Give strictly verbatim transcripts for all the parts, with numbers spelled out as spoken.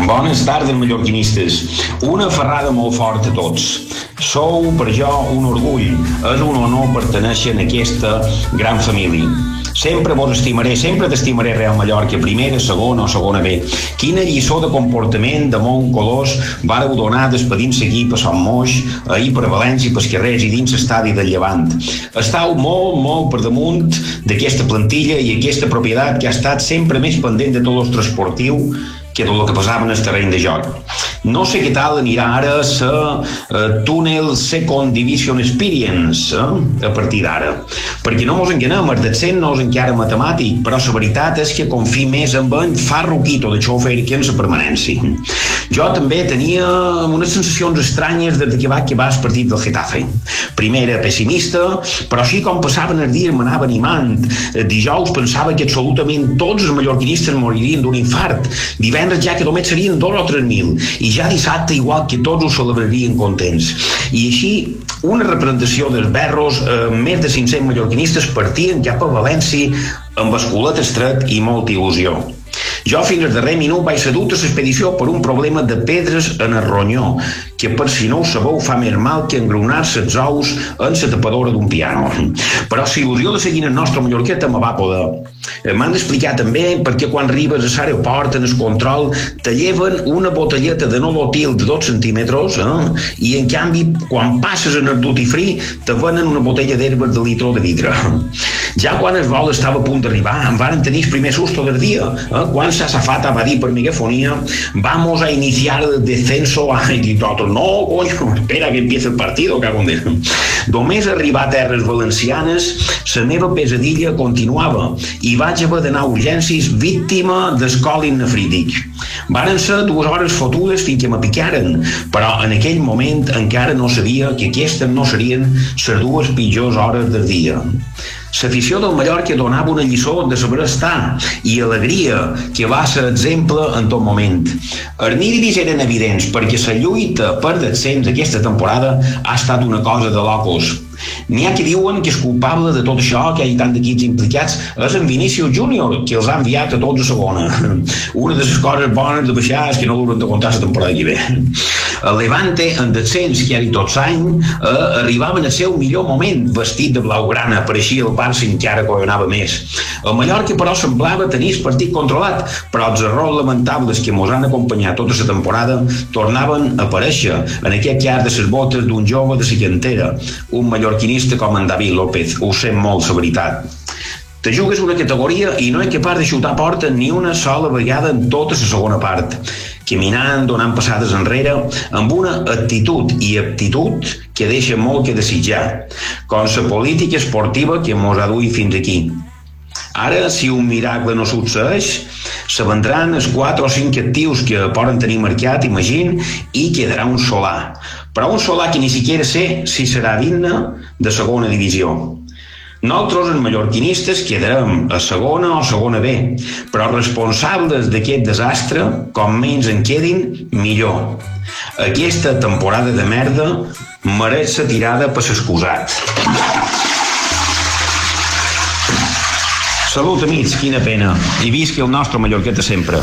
Bones tardes, mallorquinistes. Una ferrada molt forta a tots. Sou per jo un orgull. És un honor pertenèixer a aquesta gran família. Sempre vos estimaré, sempre t'estimaré Real Mallorca, primera, segona o segona B. Quina lliçó de comportament de Mont Colors vareu donar despedint-se aquí per Sant Moix, ahir per València, per carrers i dins l'estadi del Llevant. Estau molt, molt per damunt d'aquesta plantilla i aquesta propietat que ha estat sempre més pendent de tot el nostre esportiu que del que passava en el terreny de joc. No sé què tal anirà ara la uh, Tunnel Second Division Experience eh? a partir d'ara, perquè no mos enganem, el descens no és encara matemàtic, però la veritat és que confio més en en Farruquito de Xofer que en la permanència. Jo també tenia unes sensacions estranyes des que va acabar el partit del Getafe. Primera pessimista, però així com passaven els dies m'anava animant. Dijous pensava que absolutament tots els mallorquinistes moririen d'un infart. Divendres ja que només serien dos o tres mil i ja dissabte igual que tots ho celebrarien contents. I així una representació dels berros, eh, més de cinc-cents mallorquinistes partien cap a València amb el culet estret i molta il·lusió. Jo fins al darrer minut vaig ser dut a l'expedició per un problema de pedres en el ronyó, que per si no ho sabeu fa més mal que engronar-se els ous en la tapadora d'un piano. Però la il·lusió de seguir el nostre Mallorqueta me va poder. M'han d'explicar també perquè quan arribes a l'aeroport en el control te lleven una botelleta de nolotil de dos centímetres eh? I en canvi quan passes en el duty free te venen una botella d'herbes de litre de vidre. Ja quan el vol estava a punt d'arribar em van tenir el primer susto del dia eh? Quan s'azafata va dir per megafonia vamos a iniciar el descenso a Editoto. No, coño, espera que empiece el partido, cago en Déu. Només arribar a terres valencianes la meva pesadilla continuava i vaig haver d'anar a urgències víctima d'escòlit nefrític. Varen ser dues hores fotudes fins que me picaren, però en aquell moment encara no sabia que aquestes no serien les dues pitjors hores del dia. L'afició del Mallorca donava una lliçó de saber estar i alegria que va ser exemple en tot moment. Els nervis eren evidents perquè la lluita per descens aquesta temporada ha estat una cosa de locos. N'hi ha que diuen que és culpable de tot això, que hi ha tant d'equips implicats, és en Vinícius Júnior, que els ha enviat a tots a segona. Una de les coses bones de baixar és que no l'hauran de comptar la temporada que ve. El Levante, en descens, que era tot l'any, eh, arribava en el seu millor moment, vestit de blaugrana, pareixia el Barça encara que anava més. El Mallorca, però, semblava tenir el partit controlat, però els errors lamentables que mos han acompanyat tota la temporada tornaven a aparèixer en aquest cas de les botes d'un jove de la cantera, un mallorquinista com en David López. Ho sé molt, la veritat. Te jugues una categoria i no és capaç de xutar porta ni una sola vegada en tota la segona part, caminant, donant passades enrere, amb una actitud i aptitud que deixa molt que desitjar, com la política esportiva que mos ha duit fins aquí. Ara, si un miracle no succeeix, se vendran els quatre o cinc actius que poden tenir mercat, imagina, i quedarà un Solà. Però un Solà que ni siquiera sé si serà digne de segona divisió. Nosaltres, els mallorquinistes, quedarem a segona o segona B, però responsables d'aquest desastre, com menys en quedin, millor. Aquesta temporada de merda mereix ser tirada per l'excusat. Salut, amics, quina pena. I visqui el nostre Mallorqueta sempre.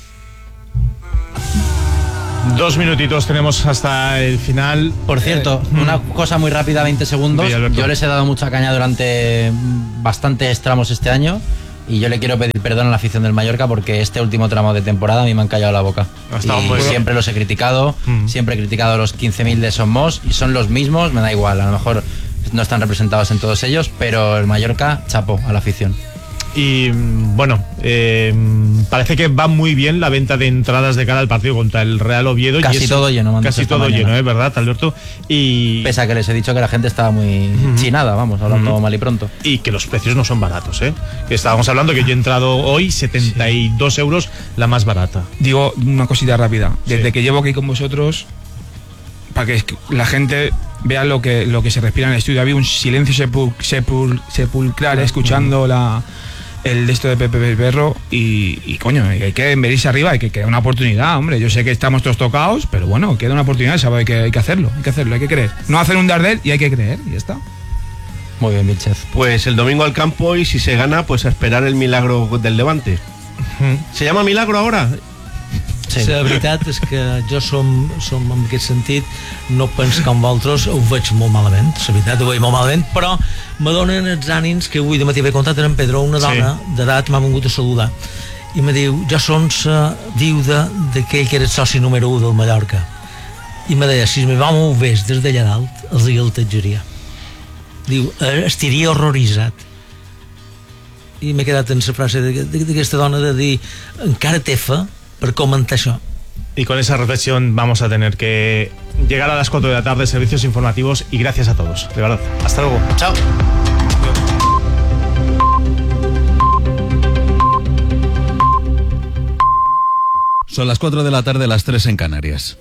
Dos minutitos tenemos hasta el final. Por cierto, eh, una cosa muy rápida, veinte segundos. Yo les he dado mucha caña durante bastantes tramos este año y yo le quiero pedir perdón a la afición del Mallorca porque este último tramo de temporada a mí me han callado la boca. Y siempre los he criticado, mm. siempre he criticado a los quince mil de Somos y son los mismos, me da igual, a lo mejor no están representados en todos ellos, pero el Mallorca, chapo a la afición. Y bueno, eh, parece que va muy bien la venta de entradas de cara al partido contra el Real Oviedo. Casi y eso, todo lleno. Casi todo mañana. lleno, ¿eh? ¿Verdad, Alberto? Y... Pese a que les he dicho que la gente estaba muy uh-huh. chinada, vamos, hablando uh-huh. mal y pronto. Y que los precios no son baratos, ¿eh? Que estábamos hablando que yo he entrado hoy setenta y dos sí. euros la más barata. Digo una cosita rápida. Desde sí. que llevo aquí con vosotros, para que la gente vea lo que, lo que se respira en el estudio, había un silencio sepul, sepul, sepulcral uh-huh. escuchando la... el de esto de Pepe Perro y, y coño, hay que venirse arriba, hay que queda una oportunidad, hombre. Yo sé que estamos todos tocados, pero bueno, queda una oportunidad, ¿sabes? Hay que, hay que hacerlo, hay que hacerlo, hay que creer. No hacer un Dardel y hay que creer, y ya está. Muy bien, Vilchez. Pues el domingo al campo y si se gana, pues a esperar el milagro del Levante. Uh-huh. ¿Se llama milagro ahora? Sí. La veritat és que jo som, som en aquest sentit, no penso com vosaltres, ho veig molt malament, la veritat, ho veig molt malament, però me donen els ànims que avui de matí he contat en Pedro, una dona sí. d'edat m'ha vingut a saludar i me diu, jo som la viuda d'aquell que era el soci número u del Mallorca, i me deia, si me vam ho ves des d'allà dalt, els hi el tatgeria. Diu, estaria horroritzat. I m'he quedat en la frase d'aquesta dona de dir, encara té fe per comentar això. Y con esa reflexión vamos a tener que llegar a las cuatro de la tarde, servicios informativos, y gracias a todos, de verdad. Hasta luego. Chao. Son las cuatro de la tarde, las tres en Canarias.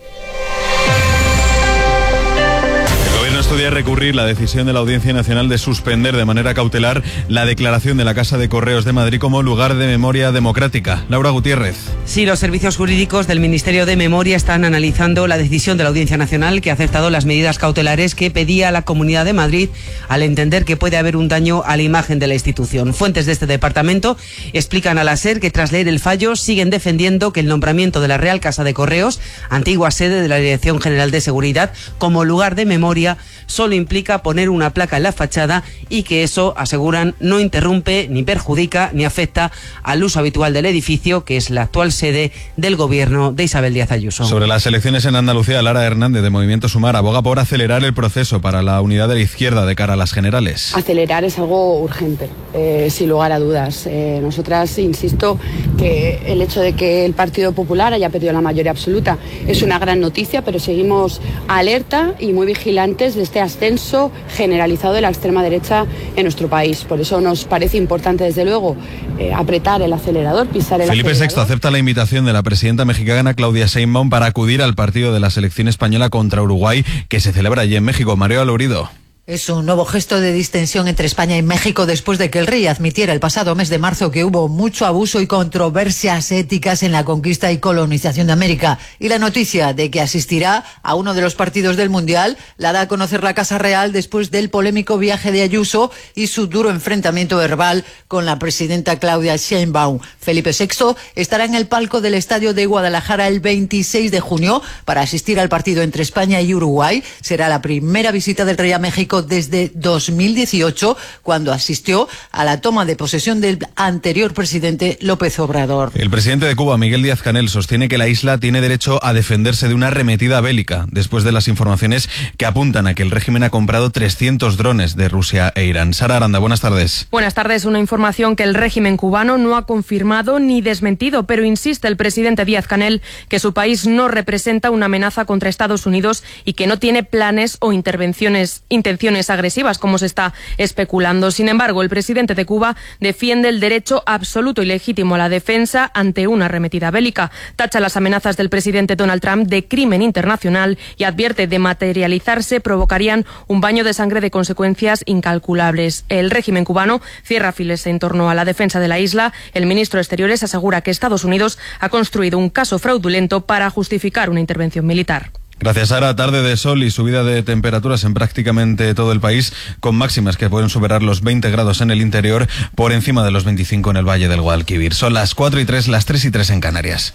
Estudia recurrir la decisión de la Audiencia Nacional de suspender de manera cautelar la declaración de la Casa de Correos de Madrid como lugar de memoria democrática. Laura Gutiérrez. Sí, los servicios jurídicos del Ministerio de Memoria están analizando la decisión de la Audiencia Nacional que ha aceptado las medidas cautelares que pedía la Comunidad de Madrid al entender que puede haber un daño a la imagen de la institución. Fuentes de este departamento explican a la SER que tras leer el fallo siguen defendiendo que el nombramiento de la Real Casa de Correos, antigua sede de la Dirección General de Seguridad, como lugar de memoria solo implica poner una placa en la fachada y que eso, aseguran, no interrumpe ni perjudica ni afecta al uso habitual del edificio, que es la actual sede del gobierno de Isabel Díaz Ayuso. Sobre las elecciones en Andalucía, Lara Hernández de Movimiento Sumar aboga por acelerar el proceso para la unidad de la izquierda de cara a las generales. Acelerar es algo urgente, eh, sin lugar a dudas. Eh, nosotras, insisto, que el hecho de que el Partido Popular haya perdido la mayoría absoluta es una gran noticia, pero seguimos alerta y muy vigilantes de este ascenso generalizado de la extrema derecha en nuestro país. Por eso nos parece importante, desde luego, eh, apretar el acelerador, pisar el Felipe acelerador. sexto acepta la invitación de la presidenta mexicana Claudia Sheinbaum para acudir al partido de la selección española contra Uruguay, que se celebra allí en México. Mario Alourido. Es un nuevo gesto de distensión entre España y México después de que el rey admitiera el pasado mes de marzo que hubo mucho abuso y controversias éticas en la conquista y colonización de América. Y la noticia de que asistirá a uno de los partidos del Mundial la da a conocer la Casa Real después del polémico viaje de Ayuso y su duro enfrentamiento verbal con la presidenta Claudia Sheinbaum. Felipe sexto estará en el palco del Estadio de Guadalajara el veintiséis de junio para asistir al partido entre España y Uruguay. Será la primera visita del rey a México desde dos mil dieciocho, cuando asistió a la toma de posesión del anterior presidente López Obrador. El presidente de Cuba, Miguel Díaz-Canel, sostiene que la isla tiene derecho a defenderse de una arremetida bélica, después de las informaciones que apuntan a que el régimen ha comprado trescientos drones de Rusia e Irán. Sara Aranda, buenas tardes. Buenas tardes. Una información que el régimen cubano no ha confirmado ni desmentido, pero insiste el presidente Díaz-Canel que su país no representa una amenaza contra Estados Unidos y que no tiene planes o intervenciones, intenciones agresivas, como se está especulando. Sin embargo, el presidente de Cuba defiende el derecho absoluto y legítimo a la defensa ante una arremetida bélica. Tacha las amenazas del presidente Donald Trump de crimen internacional y advierte de materializarse provocarían un baño de sangre de consecuencias incalculables. El régimen cubano cierra filas en torno a la defensa de la isla. El ministro de Exteriores asegura que Estados Unidos ha construido un caso fraudulento para justificar una intervención militar. Gracias, Sara. Tarde de sol y subida de temperaturas en prácticamente todo el país, con máximas que pueden superar los veinte grados en el interior, por encima de los veinticinco en el Valle del Guadalquivir. Son las cuatro y tres, las tres y tres en Canarias.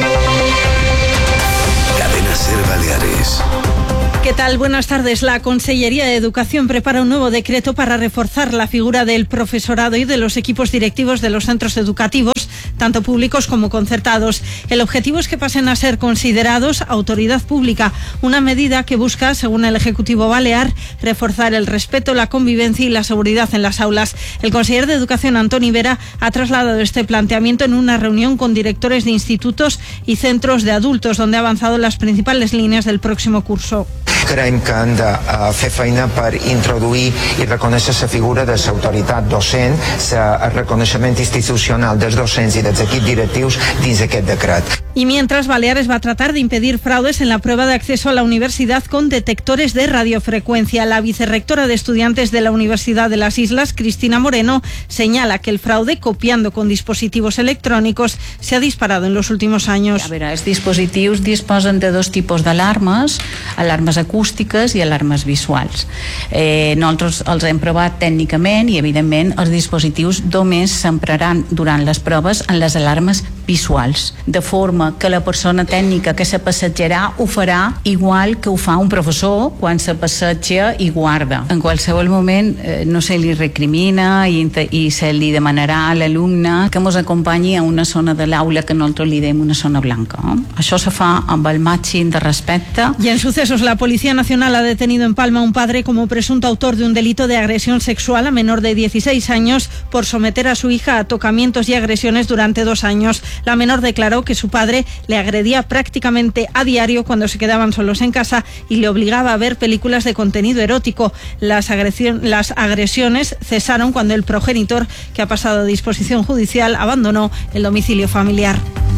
Cadena SER Baleares. ¿Qué tal? Buenas tardes. La Consellería de Educación prepara un nuevo decreto para reforzar la figura del profesorado y de los equipos directivos de los centros educativos, tanto públicos como concertados. El objetivo es que pasen a ser considerados autoridad pública, una medida que busca, según el Ejecutivo Balear, reforzar el respeto, la convivencia y la seguridad en las aulas. El consejero de Educación, Antoni Vera, ha trasladado este planteamiento en una reunión con directores de institutos y centros de adultos, donde ha avanzado las principales líneas del próximo curso. Creiem que han de uh, fer feina per introduir i reconèixer la figura de l'autoritat docent, el reconeixement institucional dels docents i dels equips directius dins aquest decret. Y mientras, Baleares va a tratar de impedir fraudes en la prueba de acceso a la universidad con detectores de radiofrecuencia. La vicerrectora de estudiantes de la Universidad de las Islas, Cristina Moreno, señala que el fraude copiando con dispositivos electrónicos se ha disparado en los últimos años. A veure, els dispositius disposen de dos tipus d'alarmes, alarmes acústiques acústiques i alarmes visuals. Eh, nosaltres els hem provat tècnicament i evidentment els dispositius només s'empraran durant les proves en les alarmes visuals, de forma que la persona tècnica que se passejarà ho farà igual que ho fa un professor quan se passeja i guarda. En qualsevol moment eh, no se li recrimina i, i se li demanarà a l'alumne que ens acompanyi a una zona de l'aula que nosaltres li dèiem una zona blanca. Eh? Això se fa amb el màxim de respecte. Y en sucesos, la Policía Nacional ha detenido en Palma a un padre como presunto autor de un delito de agresión sexual a menor de dieciséis años por someter a su hija a tocamientos y agresiones durante dos años. La menor declaró que su padre le agredía prácticamente a diario cuando se quedaban solos en casa y le obligaba a ver películas de contenido erótico. Las, agresión, las agresiones cesaron cuando el progenitor, que ha pasado a disposición judicial, abandonó el domicilio familiar.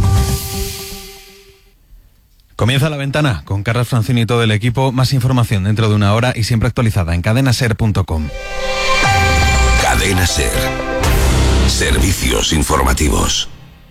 Comienza La Ventana con Carlos Francini y todo el equipo. Más información dentro de una hora y siempre actualizada en cadena ser punto com. Cadena Ser. Servicios informativos.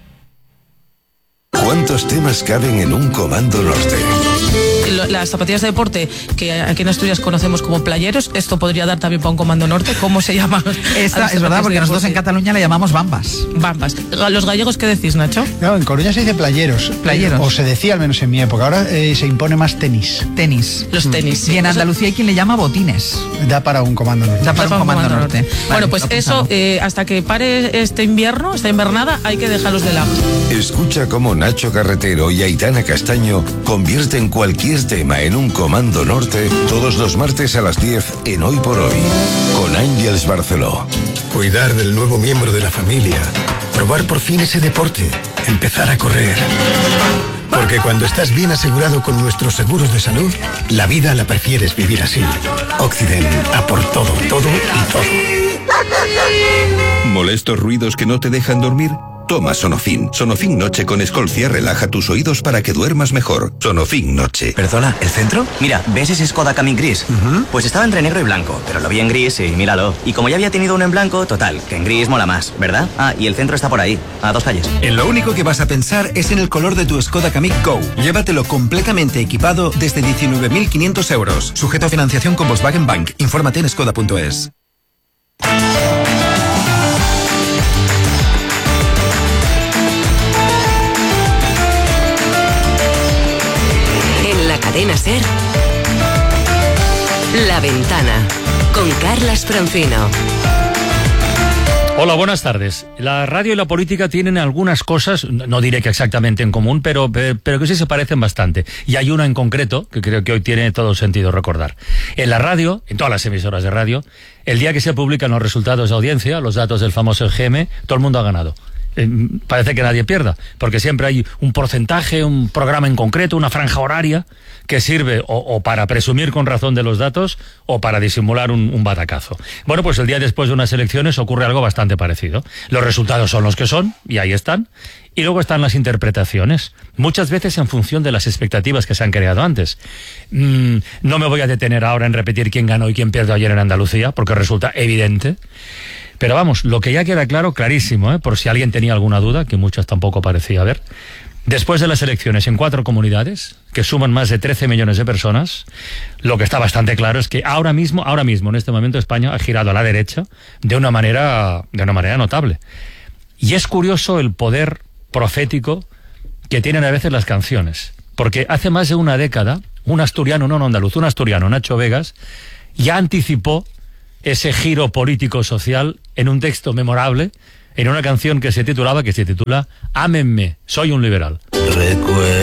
¿Cuántos temas caben en un Comando Norte? Las zapatillas de deporte que aquí en Asturias conocemos como playeros, esto podría dar también para un Comando Norte. ¿Cómo se llama? Esta es verdad, porque nosotros en Cataluña le llamamos bambas. Bambas. ¿Los gallegos qué decís, Nacho? No, en Coruña se dice playeros. Playeros. O se decía al menos en mi época. Ahora eh, se impone más tenis. Tenis. Los tenis. Sí. Y en Andalucía hay quien le llama botines. Da para un Comando Norte. Da para, para un Comando, comando Norte. norte. Vale, bueno, pues eso, eh, hasta que pare este invierno, esta invernada, hay que dejarlos de lado. Escucha cómo Nacho Carretero y Aitana Castaño convierten cualquier tema en un Comando Norte todos los martes a las diez en Hoy por Hoy, con Ángeles Barceló. Cuidar del nuevo miembro de la familia, probar por fin ese deporte, empezar a correr. Porque cuando estás bien asegurado con nuestros seguros de salud, la vida la prefieres vivir así. Occident, a por todo, todo y todo. ¿Molestos ruidos que no te dejan dormir? Toma Sonofin. Sonofin Noche con Escolcia relaja tus oídos para que duermas mejor. Sonofin Noche. ¿Perdona, el centro? Mira, ¿ves ese Skoda Kamiq gris? Uh-huh. Pues estaba entre negro y blanco, pero lo vi en gris y míralo. Y como ya había tenido uno en blanco, total, que en gris mola más, ¿verdad? Ah, y el centro está por ahí, a dos calles. En lo único que vas a pensar es en el color de tu Skoda Kamiq Go. Llévatelo completamente equipado desde diecinueve mil quinientos euros. Sujeto a financiación con Volkswagen Bank. Infórmate en skoda punto es. Cadena Ser, La Ventana, con Carlas Francino. Hola, buenas tardes. La radio y la política tienen algunas cosas, no diré que exactamente en común, pero, pero que sí se parecen bastante. Y hay una en concreto que creo que hoy tiene todo sentido recordar. En la radio, en todas las emisoras de radio, el día que se publican los resultados de audiencia, los datos del famoso G M, todo el mundo ha ganado. Eh, parece que nadie pierda, porque siempre hay un porcentaje, un programa en concreto, una franja horaria que sirve o, o para presumir con razón de los datos o para disimular un, un batacazo. Bueno, pues el día después de unas elecciones ocurre algo bastante parecido. Los resultados son los que son, y ahí están, y luego están las interpretaciones, muchas veces en función de las expectativas que se han creado antes. Mm, no me voy a detener ahora en repetir quién ganó y quién perdió ayer en Andalucía, porque resulta evidente. Pero vamos, lo que ya queda claro, clarísimo, ¿eh? Por si alguien tenía alguna duda, que muchas tampoco parecía haber. Después de las elecciones en cuatro comunidades, que suman más de trece millones de personas, lo que está bastante claro es que ahora mismo, ahora mismo, en este momento, España ha girado a la derecha de una manera, de una manera notable. Y es curioso el poder profético que tienen a veces las canciones. Porque hace más de una década, un asturiano, no un andaluz, un asturiano, Nacho Vegas, ya anticipó ese giro político-social en un texto memorable, en una canción que se titulaba, que se titula Ámenme, soy un liberal. Recuerda